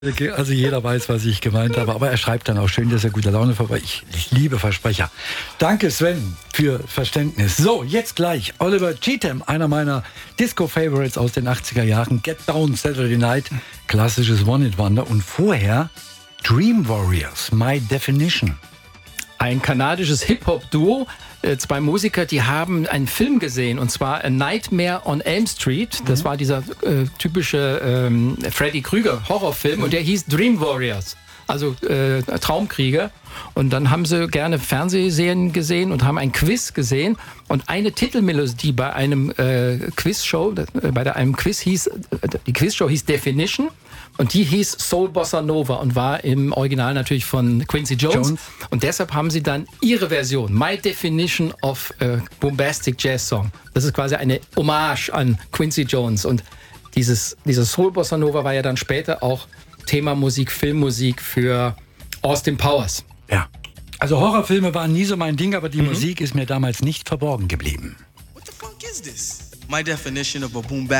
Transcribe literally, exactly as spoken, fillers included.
Also jeder weiß, was ich gemeint habe, aber er schreibt dann auch schön, dass er gute Laune vorbei. Ich, ich liebe Versprecher. Danke Sven für Verständnis. So, jetzt gleich Oliver Cheatham, einer meiner Disco-Favorites aus den achtziger Jahren. Get Down Saturday Night, klassisches One-Hit-Wonder. Und vorher Dream Warriors, My Definition. Ein kanadisches Hip-Hop-Duo, äh, zwei Musiker, die haben einen Film gesehen, und zwar A Nightmare on Elm Street. Das mhm. war dieser äh, typische ähm, Freddy Krüger Horrorfilm, mhm. und der hieß Dream Warriors, also äh, Traumkrieger. Und dann haben sie gerne Fernsehserien gesehen und haben ein Quiz gesehen. Und eine Titelmelodie bei einem äh, Quizshow, äh, bei der, einem Quiz hieß, äh, die Quizshow hieß Definition. Und die hieß Soul Bossa Nova und war im Original natürlich von Quincy Jones. Jones. Und deshalb haben sie dann ihre Version, My Definition of a Bombastic Jazz Song. Das ist quasi eine Hommage an Quincy Jones. Und dieses, dieses Soul Bossa Nova war ja dann später auch Themamusik, Filmmusik für Austin Powers. Ja. Also Horrorfilme waren nie so mein Ding, aber die mhm. Musik ist mir damals nicht verborgen geblieben. What the fuck is this? My definition of a bombastic